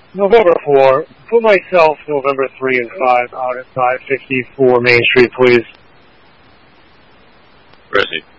November 4. Put myself November 3 and 5 out at 554 Main Street, please. Proceed.